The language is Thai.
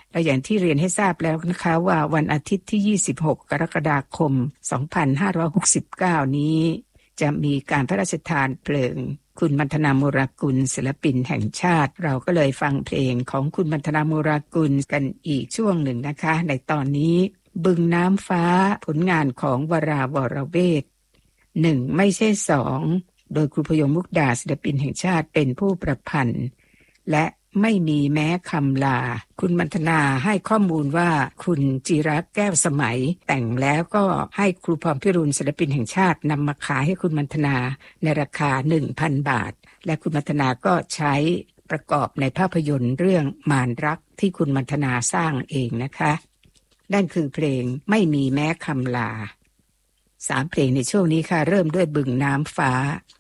และอย่างที่เรียนให้ทราบแล้วนะคะว่าวันอาทิตย์ที่26กรกฎาคม2569นี้จะมีการพระราชทานเพลิงคุณมัณฑนาโมรากุลศิลปินแห่งชาติเราก็เลยฟังเพลงของคุณมัณฑนาโมรากุลกันอีกช่วงหนึ่งนะคะในตอนนี้บึงน้ำฟ้าผลงานของวราวรเวท1ไม่ใช่2โดยครูพยงมุกดาศิลปินแห่งชาติเป็นผู้ประพันธ์และไม่มีแม้คำลาคุณมัณฑนาให้ข้อมูลว่าคุณจิรักษ์แก้วสมัยแต่งแล้วก็ให้ครูพรพิรุณศิลปินแห่งชาตินำมาขายให้คุณมัณฑนาในราคา 1,000 บาทและคุณมัณฑนาก็ใช้ประกอบในภาพยนตร์เรื่องมารรักที่คุณมัณฑนาสร้างเองนะคะนั่นคือเพลงไม่มีแม้คำลา3เพลงในช่วงนี้ค่ะเริ่มด้วยบึงน้ำฟ้า